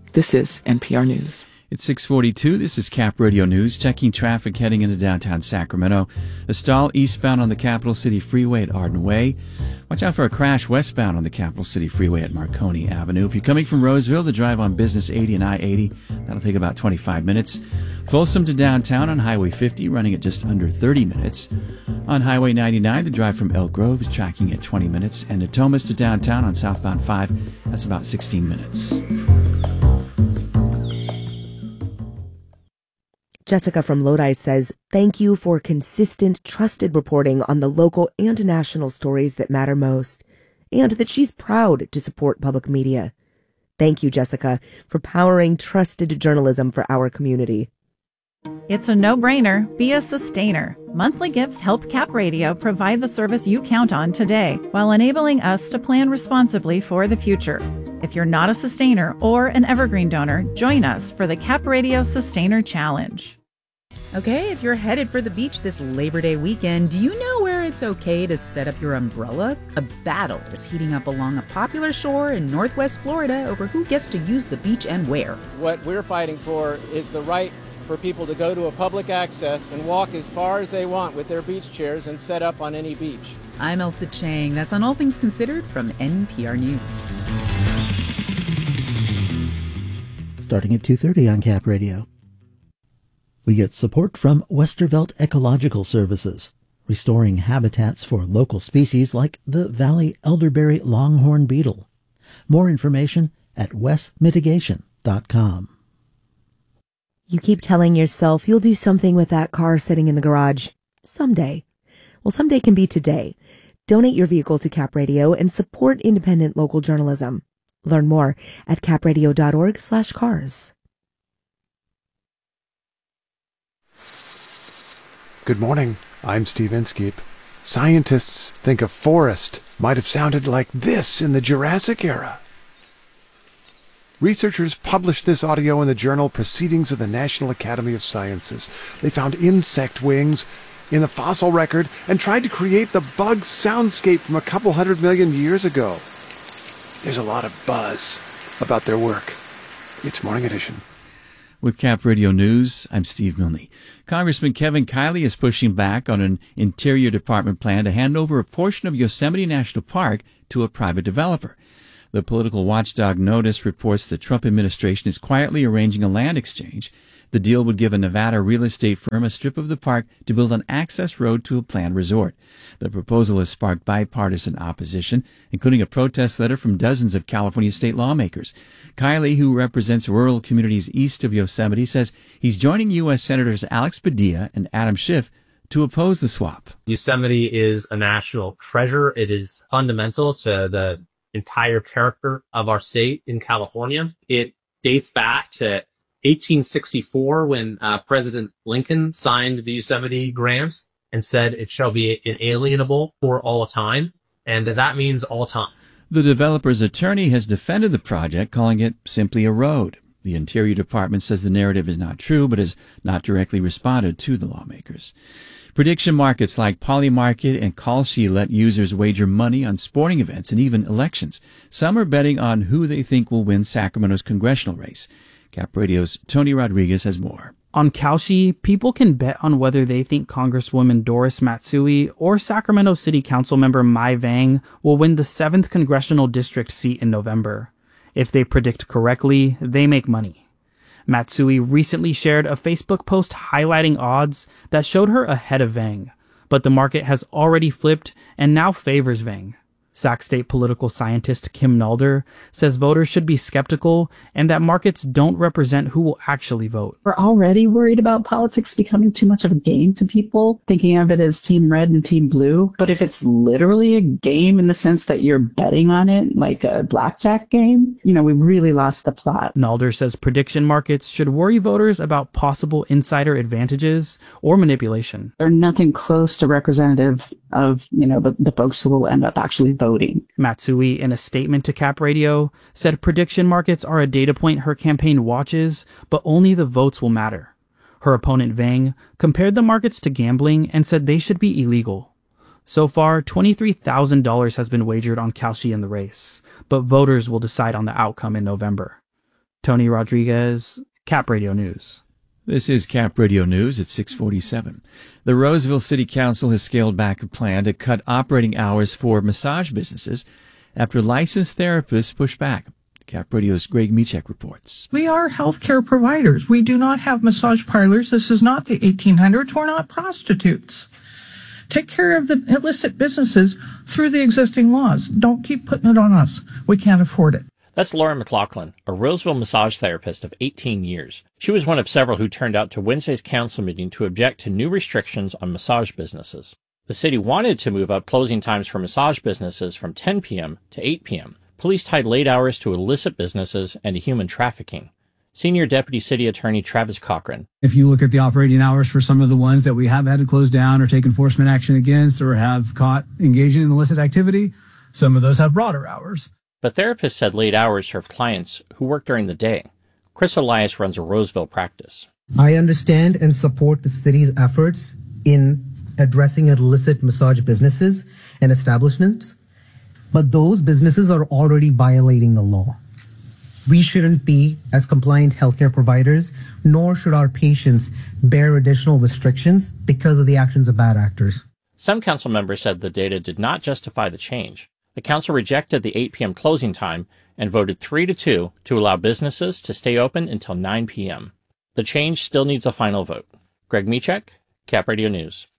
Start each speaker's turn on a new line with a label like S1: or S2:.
S1: This is NPR News.
S2: It's 6:42. This is Cap Radio News. Checking traffic heading into downtown Sacramento. A stall eastbound on the Capital City Freeway at Arden Way. Watch out for a crash westbound on the Capital City Freeway at Marconi Avenue. If you're coming from Roseville, the drive on Business 80 and I-80, that'll take about 25 minutes. Folsom to downtown on Highway 50, running at just under 30 minutes. On Highway 99, the drive from Elk Grove is tracking at 20 minutes. And Natomas to downtown on southbound 5, that's about 16 minutes.
S3: Jessica from Lodi says, thank you for consistent, trusted reporting on the local and national stories that matter most, and that she's proud to support public media. Thank you, Jessica, for powering trusted journalism for our community.
S4: It's a no-brainer. Be a sustainer. Monthly gifts help Cap Radio provide the service you count on today, while enabling us to plan responsibly for the future. If you're not a sustainer or an evergreen donor, join us for the Cap Radio Sustainer Challenge.
S5: Okay, if you're headed for the beach this Labor Day weekend, do you know where it's okay to set up your umbrella? A battle is heating up along a popular shore in Northwest Florida over who gets to use the beach and where.
S6: What we're fighting for is the right for people to go to a public access and walk as far as they want with their beach chairs and set up on any beach.
S5: I'm Elsa Chang. That's on All Things Considered from NPR News.
S7: Starting at 2:30 on Cap Radio. We get support from Westervelt Ecological Services, restoring habitats for local species like the Valley Elderberry Longhorn Beetle. More information at wesmitigation.com.
S3: You keep telling yourself you'll do something with that car sitting in the garage. Someday. Well, someday can be today. Donate your vehicle to Cap Radio and support independent local journalism. Learn more at capradio.org/cars.
S8: Good morning. I'm Steve Inskeep. Scientists think a forest might have sounded like this in the Jurassic era. Researchers published this audio in the journal Proceedings of the National Academy of Sciences. They found insect wings in the fossil record and tried to create the bug soundscape from a couple 100 million years ago. There's a lot of buzz about their work. It's Morning Edition.
S2: With Cap Radio News, I'm Steve Milne. Congressman Kevin Kiley is pushing back on an Interior Department plan to hand over a portion of Yosemite National Park to a private developer. The political watchdog Notice reports the Trump administration is quietly arranging a land exchange. The deal would give a Nevada real estate firm a strip of the park to build an access road to a planned resort. The proposal has sparked bipartisan opposition, including a protest letter from dozens of California state lawmakers. Kiley, who represents rural communities east of Yosemite, says he's joining U.S. Senators Alex Padilla and Adam Schiff to oppose the swap.
S9: Yosemite is a national treasure. It is fundamental to the entire character of our state in California. It dates back to 1864 when President Lincoln signed the Yosemite Grant and said it shall be inalienable for all time, and that means all time.
S2: The developer's attorney has defended the project, calling it simply a road. The Interior Department says the narrative is not true, but has not directly responded to the lawmakers. Prediction markets like Polymarket and Kalshi let users wager money on sporting events and even elections. Some are betting on who they think will win Sacramento's congressional race. Cap Radio's Tony Rodriguez has more.
S10: On Kalshi, people can bet on whether they think Congresswoman Doris Matsui or Sacramento City Council member Mai Vang will win the 7th congressional district seat in November. If they predict correctly, they make money. Matsui recently shared a Facebook post highlighting odds that showed her ahead of Vang, but the market has already flipped and now favors Vang. Sac State political scientist Kim Nalder says voters should be skeptical and that markets don't represent who will actually vote.
S11: We're already worried about politics becoming too much of a game to people, thinking of it as team red and team blue. But if it's literally a game in the sense that you're betting on it, like a blackjack game, we really lost the plot.
S10: Nalder says prediction markets should worry voters about possible insider advantages or manipulation.
S11: They're nothing close to representative of, the folks who will end up actually voting.
S10: Matsui, in a statement to Cap Radio, said prediction markets are a data point her campaign watches, but only the votes will matter. Her opponent, Vang, compared the markets to gambling and said they should be illegal. So far, $23,000 has been wagered on Kalshi in the race, but voters will decide on the outcome in November. Tony Rodriguez, Cap Radio News.
S2: This is Cap Radio News at 6:47. The Roseville City Council has scaled back a plan to cut operating hours for massage businesses after licensed therapists push back. Cap Radio's Greg Michek reports.
S1: We are healthcare providers. We do not have massage parlors. This is not the 1800s. We're not prostitutes. Take care of the illicit businesses through the existing laws. Don't keep putting it on us. We can't afford it.
S12: That's Laura McLaughlin, a Roseville massage therapist of 18 years. She was one of several who turned out to Wednesday's council meeting to object to new restrictions on massage businesses. The city wanted to move up closing times for massage businesses from 10 p.m. to 8 p.m. Police tied late hours to illicit businesses and to human trafficking. Senior Deputy City Attorney Travis Cochran.
S13: If you look at the operating hours for some of the ones that we have had to close down or take enforcement action against or have caught engaging in illicit activity, some of those have broader hours.
S12: But therapists said late hours serve clients who work during the day. Chris Elias runs a Roseville practice.
S14: I understand and support the city's efforts in addressing illicit massage businesses and establishments, but those businesses are already violating the law. We shouldn't be, as compliant healthcare providers, nor should our patients bear additional restrictions because of the actions of bad actors.
S12: Some council members said the data did not justify the change. The council rejected the 8 p.m. closing time and voted 3-2 to allow businesses to stay open until 9 p.m. The change still needs a final vote. Greg Michek, Cap Radio News.